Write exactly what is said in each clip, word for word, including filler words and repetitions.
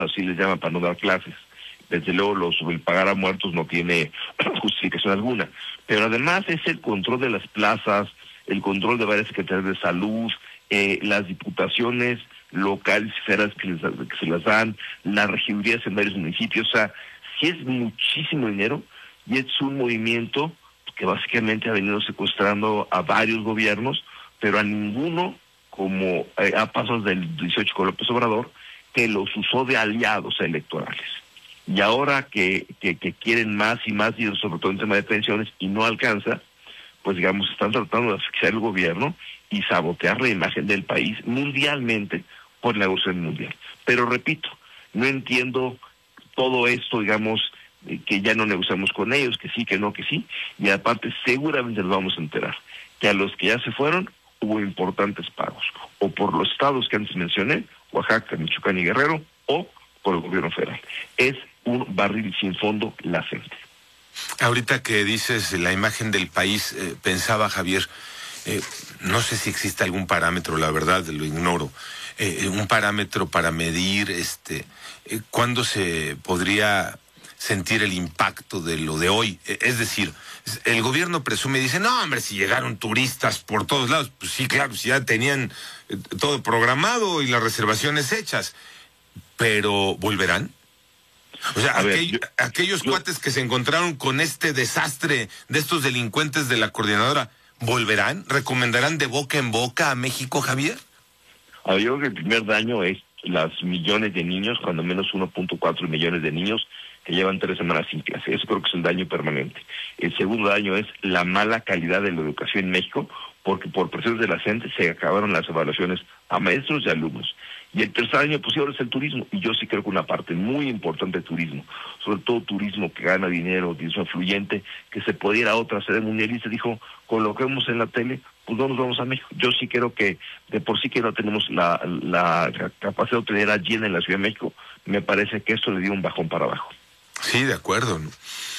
así les llaman para no dar clases. Desde luego los, el pagar a muertos no tiene justificación alguna. Pero además es el control de las plazas, el control de varias secretarías de salud, eh, las diputaciones locales y federales que, les, que se las dan, las regidurías en varios municipios. O sea, sí es muchísimo dinero y es un movimiento que básicamente ha venido secuestrando a varios gobiernos, pero a ninguno, como eh, a pasos del dieciocho con López Obrador, que los usó de aliados electorales. Y ahora que, que, que quieren más y más, y sobre todo en tema de pensiones, y no alcanza, pues digamos, están tratando de asfixiar el gobierno y sabotear la imagen del país mundialmente por la negociación mundial. Pero repito, no entiendo todo esto, digamos, que ya no negociamos con ellos, que sí, que no, que sí, y aparte seguramente nos vamos a enterar que a los que ya se fueron hubo importantes pagos, o por los estados que antes mencioné, Oaxaca, Michoacán y Guerrero, o por el gobierno federal. Es un barril sin fondo la gente. Ahorita que dices la imagen del país, eh, pensaba Javier, eh, no sé si existe algún parámetro, la verdad lo ignoro, eh, un parámetro para medir este, eh, cuándo se podría sentir el impacto de lo de hoy. Eh, es decir, el gobierno presume y dice, no hombre, si llegaron turistas por todos lados, pues sí, claro, si ya tenían eh, todo programado y las reservaciones hechas, pero ¿volverán? O sea, A ver, aquel, yo, aquellos yo, cuates que se encontraron con este desastre de estos delincuentes de la coordinadora, ¿volverán? ¿Recomendarán de boca en boca a México, Javier? A ver, yo creo que el primer daño es las millones de niños, cuando menos uno punto cuatro millones de niños que llevan tres semanas sin clase. Eso creo que es el daño permanente. El segundo daño es la mala calidad de la educación en México, porque por presiones de la gente se acabaron las evaluaciones a maestros y alumnos. Y el tercer año, pues ahora es el turismo, y yo sí creo que una parte muy importante de turismo, sobre todo turismo que gana dinero, turismo fluyente, que se puede ir a otra sede mundialista, dijo, con lo que vemos en la tele, pues no nos vamos a México. Yo sí creo que de por sí que no tenemos la, la capacidad de tener allí en la Ciudad de México, me parece que esto le dio un bajón para abajo. Sí, de acuerdo, ¿no?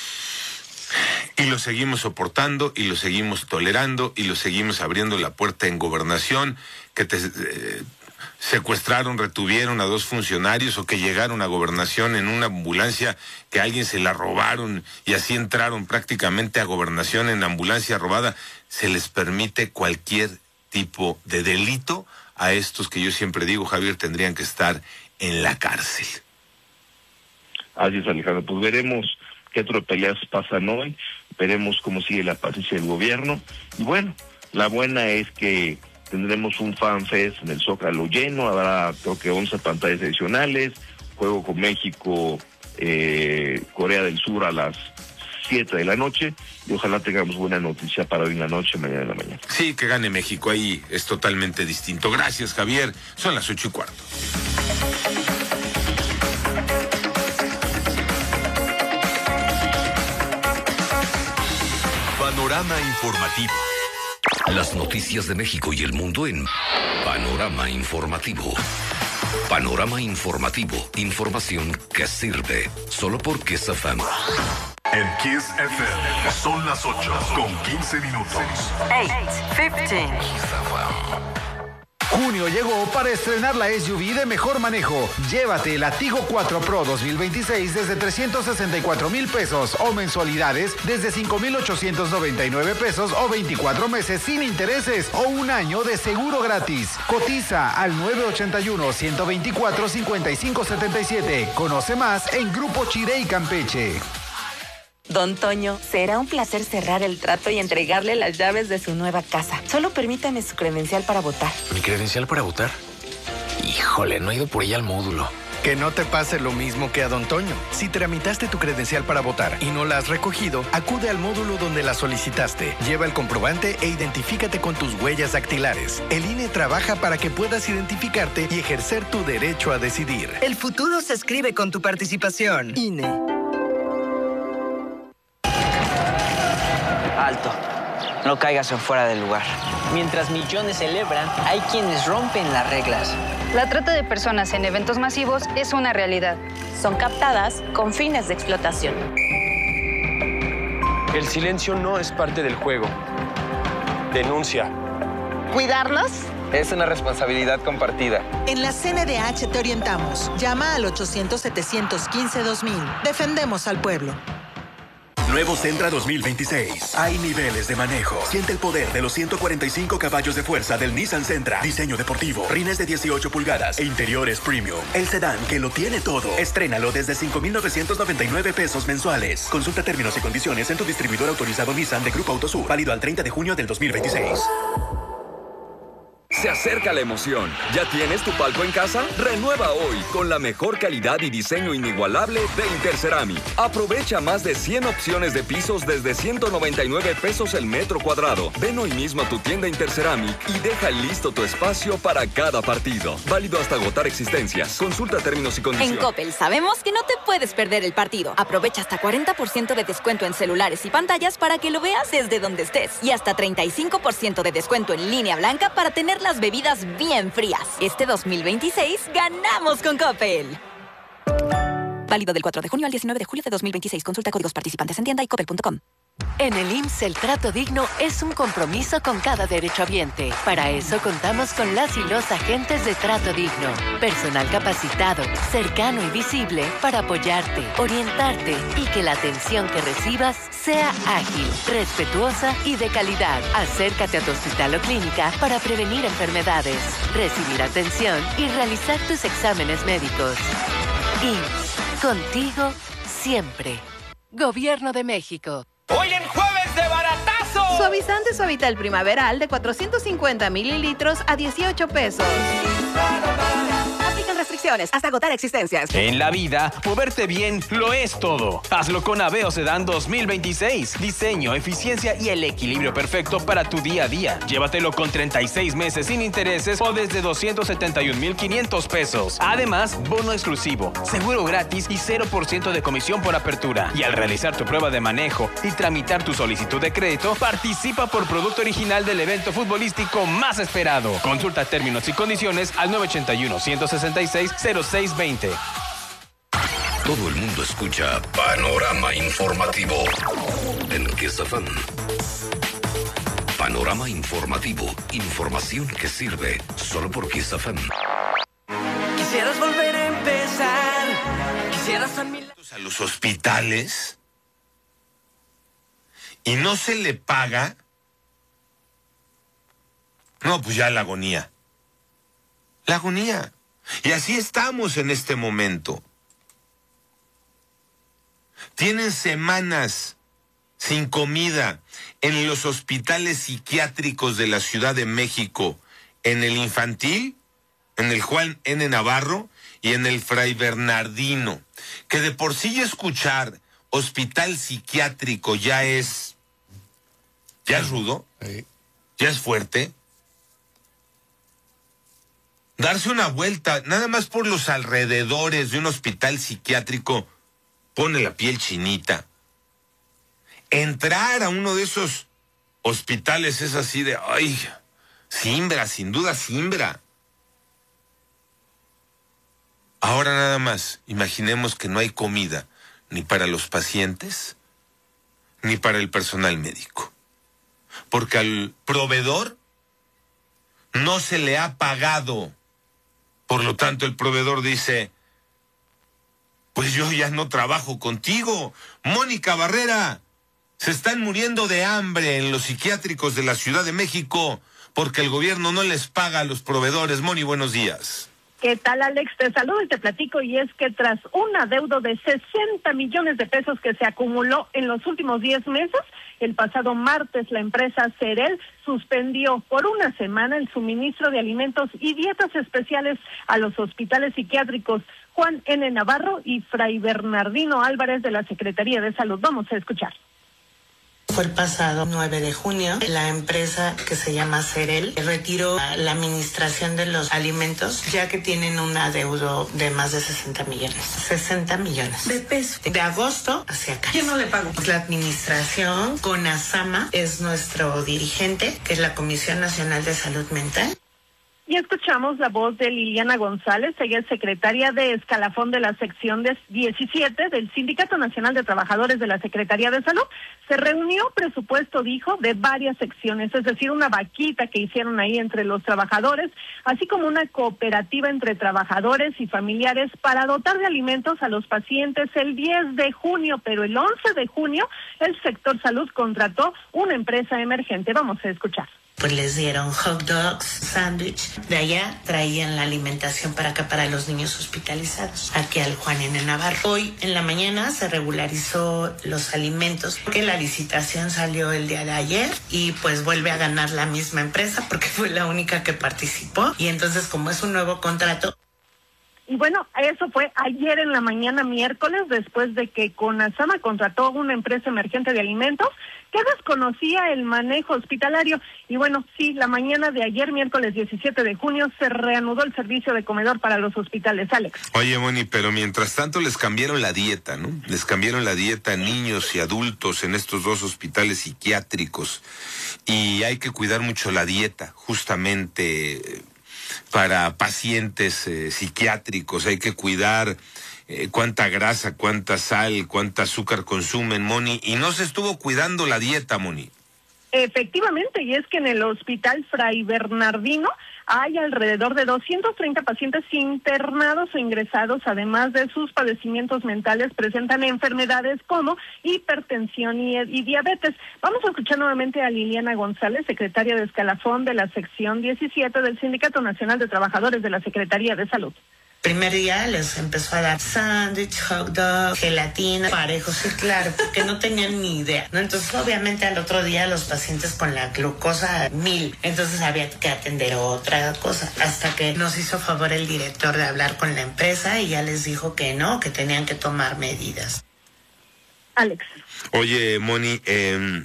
Y lo seguimos soportando, y lo seguimos tolerando, y lo seguimos abriendo la puerta en gobernación, que te... Eh, secuestraron, retuvieron a dos funcionarios, o que llegaron a gobernación en una ambulancia que a alguien se la robaron y así entraron prácticamente a gobernación en ambulancia robada. Se les permite cualquier tipo de delito a estos que yo siempre digo, Javier, tendrían que estar en la cárcel. Así es, Alejandro. Pues veremos qué otras peleas pasan hoy, veremos cómo sigue la paciencia del gobierno, y bueno, la buena es que tendremos un Fan Fest en el Zócalo lleno, habrá creo que once pantallas adicionales, juego con México, eh, Corea del Sur a las siete de la noche, y ojalá tengamos buena noticia para hoy en la noche, mañana en la mañana. Sí, que gane México, ahí es totalmente distinto. Gracias, Javier. Son las ocho y cuarto. Panorama informativo. Las noticias de México y el mundo en Panorama Informativo. Panorama Informativo. Información que sirve. Solo por Kiss F M. En Kiss F M son las ocho con quince minutos. ocho, quince. Junio llegó para estrenar la S U V de mejor manejo. Llévate la Tigo cuatro Pro dos mil veintiséis desde trescientos sesenta y cuatro mil pesos o mensualidades desde cinco mil ochocientos noventa y nueve pesos o veinticuatro meses sin intereses o un año de seguro gratis. Cotiza al nueve ochenta y uno, ciento veinticuatro, cincuenta y cinco setenta y siete. Conoce más en Grupo Chirey Campeche. Don Toño, será un placer cerrar el trato y entregarle las llaves de su nueva casa. Solo permítame su credencial para votar. ¿Mi credencial para votar? Híjole, no he ido por ella al módulo. Que no te pase lo mismo que a Don Toño. Si tramitaste tu credencial para votar y no la has recogido, acude al módulo donde la solicitaste. Lleva el comprobante e identifícate con tus huellas dactilares. El I N E trabaja para que puedas identificarte y ejercer tu derecho a decidir. El futuro se escribe con tu participación. I N E. Alto. No caigas en fuera del lugar. Mientras millones celebran, hay quienes rompen las reglas. La trata de personas en eventos masivos es una realidad. Son captadas con fines de explotación. El silencio no es parte del juego. Denuncia. Cuidarnos Es una responsabilidad compartida. En la C N D H te orientamos. Llama al ochocientos, setecientos quince, dos mil. Defendemos al pueblo. Nuevo Sentra dos mil veintiséis. Hay niveles de manejo. Siente el poder de los ciento cuarenta y cinco caballos de fuerza del Nissan Sentra. Diseño deportivo, rines de dieciocho pulgadas e interiores premium. El sedán que lo tiene todo. Estrénalo desde cinco mil novecientos noventa y nueve pesos mensuales. Consulta términos y condiciones en tu distribuidor autorizado Nissan de Grupo Autosur. Válido al treinta de junio del dos mil veintiséis. Se acerca la emoción. ¿Ya tienes tu palco en casa? Renueva hoy con la mejor calidad y diseño inigualable de Interceramic. Aprovecha más de cien opciones de pisos desde ciento noventa y nueve pesos el metro cuadrado. Ven hoy mismo a tu tienda Interceramic y deja listo tu espacio para cada partido. Válido hasta agotar existencias. Consulta términos y condiciones. En Coppel sabemos que no te puedes perder el partido. Aprovecha hasta cuarenta por ciento de descuento en celulares y pantallas para que lo veas desde donde estés. Y hasta treinta y cinco por ciento de descuento en línea blanca para tener las bebidas bien frías. Este dos mil veintiséis ganamos con Coppel. Válido del cuatro de junio al diecinueve de julio de dos mil veintiséis. Consulta códigos participantes en tienda y coppel punto com. En el I M S S el trato digno es un compromiso con cada derechohabiente. Para eso contamos con las y los agentes de Trato Digno. Personal capacitado, cercano y visible para apoyarte, orientarte y que la atención que recibas sea ágil, respetuosa y de calidad. Acércate a tu hospital o clínica para prevenir enfermedades, recibir atención y realizar tus exámenes médicos. I M S S, contigo siempre. Gobierno de México. ¡Hoy en jueves de baratazo! Suavizante Suavitel Primaveral de cuatrocientos cincuenta mililitros a dieciocho pesos. Aplican restricciones hasta agotar existencias. En la vida, moverte bien lo es todo. Hazlo con Aveo Sedan dos mil veintiséis. Diseño, eficiencia y el equilibrio perfecto para tu día a día. Llévatelo con treinta y seis meses sin intereses o desde doscientos setenta y un mil quinientos pesos. Además, bono exclusivo, seguro gratis y cero por ciento de comisión por apertura. Y al realizar tu prueba de manejo y tramitar tu solicitud de crédito, participa por producto original del evento futbolístico más esperado. Consulta términos y condiciones al nueve ocho uno, ciento sesenta y seis, cero seis veinte. Todo el mundo escucha Panorama Informativo en Kiss F M. Panorama Informativo. Información que sirve solo por Kiss F M. Quisieras volver a empezar. Quisieras a mi lado. A los hospitales y no se le paga. No, pues ya la agonía. La agonía. Y así estamos en este momento. Tienen semanas sin comida en los hospitales psiquiátricos de la Ciudad de México, en el infantil, en el Juan N. Navarro y en el Fray Bernardino, que de por sí escuchar hospital psiquiátrico ya es, ya es rudo, ya es fuerte. Darse una vuelta, nada más por los alrededores de un hospital psiquiátrico, pone la piel chinita. Entrar a uno de esos hospitales es así de, ay, simbra, sin duda simbra. Ahora nada más, imaginemos que no hay comida ni para los pacientes, ni para el personal médico. Porque al proveedor no se le ha pagado. Por lo tanto, el proveedor dice, pues yo ya no trabajo contigo. Mónica Barrera, se están muriendo de hambre en los psiquiátricos de la Ciudad de México porque el gobierno no les paga a los proveedores. Moni, buenos días. ¿Qué tal, Alex? Te saludo y te platico, y es que tras un adeudo de sesenta millones de pesos que se acumuló en los últimos diez meses, el pasado martes la empresa Cerel suspendió por una semana el suministro de alimentos y dietas especiales a los hospitales psiquiátricos Juan N. Navarro y Fray Bernardino Álvarez de la Secretaría de Salud. Vamos a escuchar. Fue el pasado nueve de junio, la empresa que se llama Cerel retiró la administración de los alimentos, ya que tienen un adeudo de más de sesenta millones. sesenta millones de pesos. De agosto hacia acá. ¿Quién no le pagó? La administración, CONASAMA, es nuestro dirigente, que es la Comisión Nacional de Salud Mental. Y escuchamos la voz de Liliana González, ella es secretaria de escalafón de la sección diecisiete del Sindicato Nacional de Trabajadores de la Secretaría de Salud. Se reunió presupuesto, dijo, de varias secciones, es decir, una vaquita que hicieron ahí entre los trabajadores, así como una cooperativa entre trabajadores y familiares para dotar de alimentos a los pacientes el diez de junio, pero el once de junio el sector salud contrató una empresa emergente. Vamos a escuchar. Pues les dieron hot dogs, sándwich. De allá traían la alimentación para acá, para los niños hospitalizados, aquí al Juan N. Navarro. Hoy en la mañana se regularizó los alimentos, porque la licitación salió el día de ayer y pues vuelve a ganar la misma empresa porque fue la única que participó. Y entonces, como es un nuevo contrato... Y bueno, eso fue ayer en la mañana, miércoles, después de que CONASAMA contrató una empresa emergente de alimentos que desconocía el manejo hospitalario. Y bueno, sí, la mañana de ayer, miércoles diecisiete de junio, se reanudó el servicio de comedor para los hospitales. Alex. Oye, Moni, pero mientras tanto les cambiaron la dieta, ¿no? Les cambiaron la dieta a niños y adultos en estos dos hospitales psiquiátricos. Y hay que cuidar mucho la dieta, justamente... para pacientes eh, psiquiátricos. Hay que cuidar eh, cuánta grasa, cuánta sal, cuánta azúcar consumen, Moni, y no se estuvo cuidando la dieta, Moni. Efectivamente, y es que en el Hospital Fray Bernardino hay alrededor de doscientos treinta pacientes internados o ingresados, además de sus padecimientos mentales, presentan enfermedades como hipertensión y, y diabetes. Vamos a escuchar nuevamente a Liliana González, secretaria de escalafón de la sección diecisiete del Sindicato Nacional de Trabajadores de la Secretaría de Salud. Primer día les empezó a dar sándwich, hot dog, gelatina, parejos, sí, claro, porque no tenían ni idea, ¿no? Entonces, obviamente, al otro día los pacientes con la glucosa mil, entonces había que atender otra cosa, hasta que nos hizo favor el director de hablar con la empresa y ya les dijo que no, que tenían que tomar medidas. Alex. Oye, Moni, eh,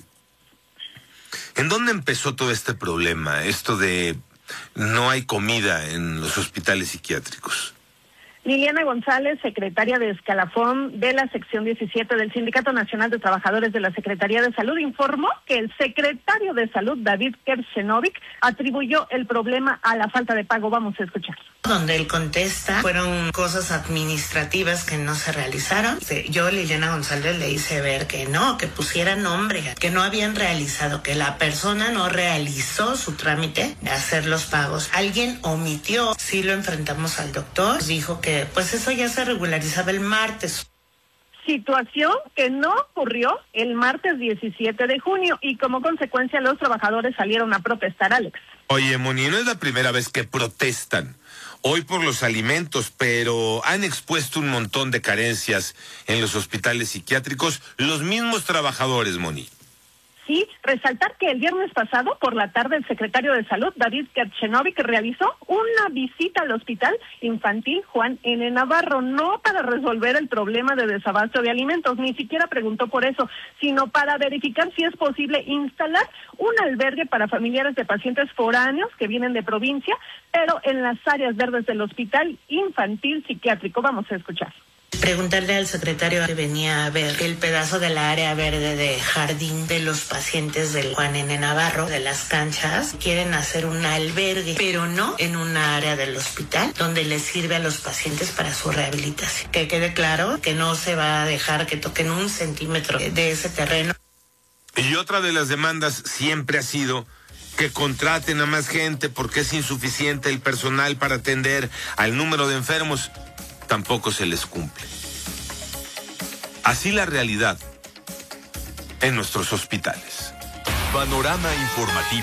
¿en dónde empezó todo este problema? Esto de no hay comida en los hospitales psiquiátricos. Liliana González, secretaria de escalafón de la sección diecisiete del Sindicato Nacional de Trabajadores de la Secretaría de Salud, informó que el secretario de Salud, David Kershenovic, atribuyó el problema a la falta de pago. Vamos a escuchar. Donde él contesta, fueron cosas administrativas que no se realizaron. Yo, Liliana González, le hice ver que no, que pusiera nombre, que no habían realizado, que la persona no realizó su trámite de hacer los pagos. Alguien omitió. Sí lo enfrentamos al doctor, dijo que pues eso ya se regularizaba el martes. Situación que no ocurrió el martes diecisiete de junio y como consecuencia los trabajadores salieron a protestar, Alex. Oye, Moni, no es la primera vez que protestan. Hoy por los alimentos, pero han expuesto un montón de carencias en los hospitales psiquiátricos los mismos trabajadores, Moni. Sí, resaltar que el viernes pasado, por la tarde, el secretario de Salud, David Kershenovic, realizó una visita al Hospital Infantil Juan N. Navarro, no para resolver el problema de desabasto de alimentos, ni siquiera preguntó por eso, sino para verificar si es posible instalar un albergue para familiares de pacientes foráneos que vienen de provincia, pero en las áreas verdes del Hospital Infantil Psiquiátrico. Vamos a escuchar. Preguntarle al secretario que venía a ver el pedazo de la área verde de jardín de los pacientes del Juan N. Navarro, de las canchas. Quieren hacer un albergue, pero no en una área del hospital donde les sirve a los pacientes para su rehabilitación. Que quede claro que no se va a dejar que toquen un centímetro de ese terreno. Y otra de las demandas siempre ha sido que contraten a más gente porque es insuficiente el personal para atender al número de enfermos. Tampoco se les cumple. Así la realidad en nuestros hospitales. Panorama informativo.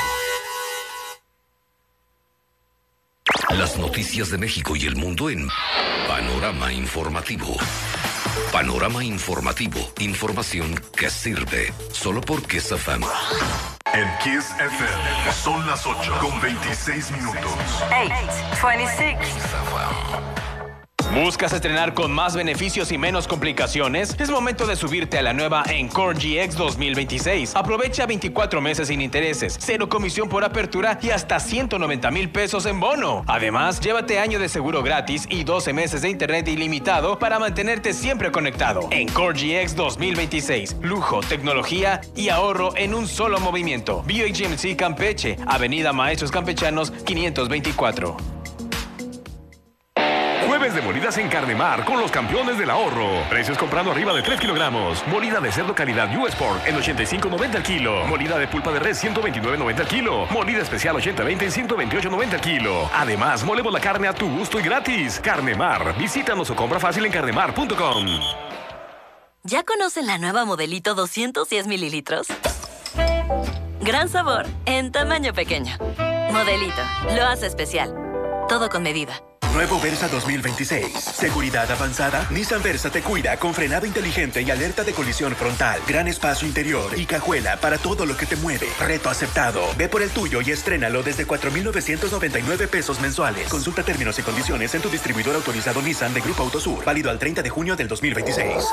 Las noticias de México y el mundo en Panorama Informativo. Panorama Informativo. Información que sirve. Solo por Kiss F M. En Kiss F M son las ocho con veintiséis minutos. eight twenty-six. ¿Buscas estrenar con más beneficios y menos complicaciones? Es momento de subirte a la nueva Encore G X dos mil veintiséis. Aprovecha veinticuatro meses sin intereses, cero comisión por apertura y hasta ciento noventa mil pesos en bono. Además, llévate año de seguro gratis y doce meses de internet ilimitado para mantenerte siempre conectado. Encore G X dos mil veintiséis. Lujo, tecnología y ahorro en un solo movimiento. B H G M C Campeche, Avenida Maestros Campechanos quinientos veinticuatro. Jueves de molidas en Carnemar con los campeones del ahorro. Precios comprando arriba de tres kilogramos. Molida de cerdo calidad U S Pork en ochenta y cinco noventa el kilo. Molida de pulpa de res ciento veintinueve noventa el kilo. Molida especial ochenta veinte en ciento veintiocho noventa el kilo. Además, molemos la carne a tu gusto y gratis. Carnemar. Visítanos o compra fácil en carnemar punto com. ¿Ya conocen la nueva Modelito doscientos diez mililitros? Gran sabor en tamaño pequeño. Modelito. Lo hace especial. Todo con medida. Nuevo Versa dos mil veintiséis. Seguridad avanzada. Nissan Versa te cuida con frenado inteligente y alerta de colisión frontal. Gran espacio interior y cajuela para todo lo que te mueve. Reto aceptado. Ve por el tuyo y estrénalo desde cuatro mil novecientos noventa y nueve pesos mensuales. Consulta términos y condiciones en tu distribuidor autorizado Nissan de Grupo Autosur. Válido al treinta de junio del dos mil veintiséis.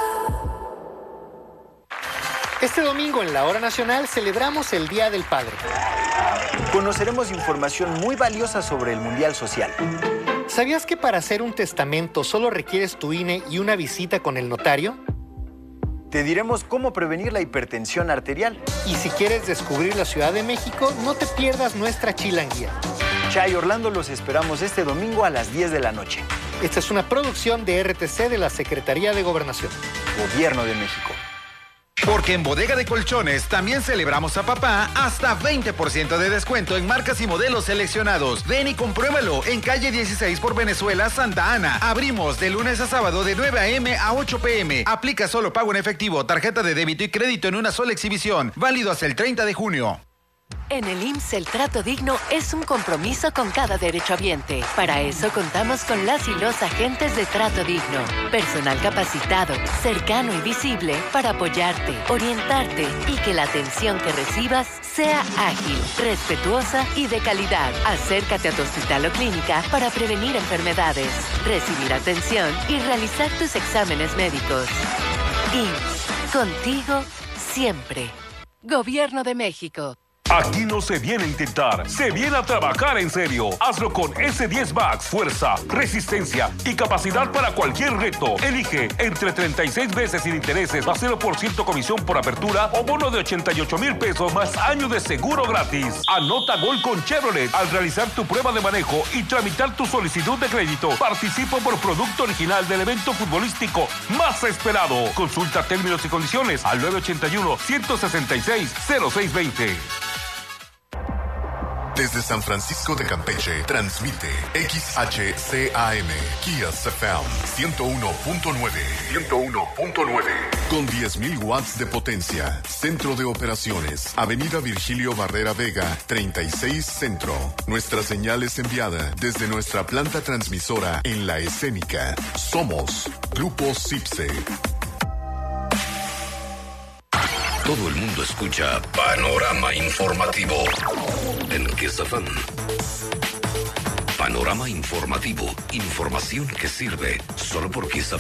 Este domingo en la Hora Nacional celebramos el Día del Padre. Conoceremos información muy valiosa sobre el Mundial Social. ¿Sabías que para hacer un testamento solo requieres tu I N E y una visita con el notario? Te diremos cómo prevenir la hipertensión arterial. Y si quieres descubrir la Ciudad de México, no te pierdas nuestra chilanguía. Chay Orlando los esperamos este domingo a las diez de la noche. Esta es una producción de R T C de la Secretaría de Gobernación. Gobierno de México. Porque en Bodega de Colchones también celebramos a papá hasta veinte por ciento de descuento en marcas y modelos seleccionados. Ven y compruébalo en calle dieciséis por Venezuela, Santa Ana. Abrimos de lunes a sábado de nueve a eme a ocho pe eme. Aplica solo pago en efectivo, tarjeta de débito y crédito en una sola exhibición. Válido hasta el treinta de junio. En el I M S S el trato digno es un compromiso con cada derechohabiente. Para eso contamos con las y los agentes de trato digno. Personal capacitado, cercano y visible para apoyarte, orientarte y que la atención que recibas sea ágil, respetuosa y de calidad. Acércate a tu hospital o clínica para prevenir enfermedades, recibir atención y realizar tus exámenes médicos. I M S S, contigo siempre. Gobierno de México. Aquí no se viene a intentar, se viene a trabajar en serio. Hazlo con ese diez Max, fuerza, resistencia y capacidad para cualquier reto. Elige entre treinta y seis meses sin intereses, a cero por ciento comisión por apertura o bono de ochenta y ocho mil pesos más año de seguro gratis. Anota gol con Chevrolet al realizar tu prueba de manejo y tramitar tu solicitud de crédito. Participa por producto original del evento futbolístico más esperado. Consulta términos y condiciones al nueve ocho uno, uno seis seis, cero seis dos cero. Desde San Francisco de Campeche, transmite X H C A M, Kias F M, ciento uno punto nueve. ciento uno punto nueve. Con diez mil watts de potencia. Centro de operaciones. Avenida Virgilio Barrera Vega, treinta y seis Centro. Nuestra señal es enviada desde nuestra planta transmisora en La Escénica. Somos Grupo CIPSE. Todo el mundo escucha Panorama Informativo en Kiss F M. Panorama Informativo. Información que sirve solo por Kiss F M.